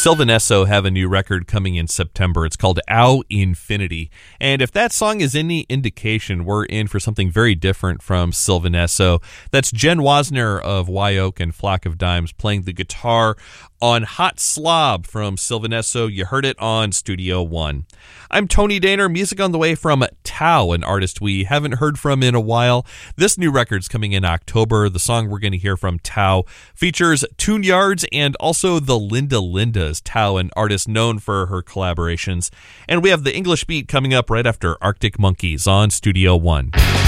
Sylvan Esso have a new record coming in September. It's called Au Infinity. And if that song is any indication, we're in for something very different from Sylvan Esso. That's Jen Wasner of Wye Oak and Flock of Dimes playing the guitar on Hot Slob from Sylvan Esso. You heard it on Studio One. I'm Tony Daner. Music on the way from Tao, an artist we haven't heard from in a while. This new record's coming in October. The song we're going to hear from Tao features Tune Yards and also the Linda Lindas. Tao, an artist known for her collaborations. And we have the English Beat coming up right after Arctic Monkeys on Studio One.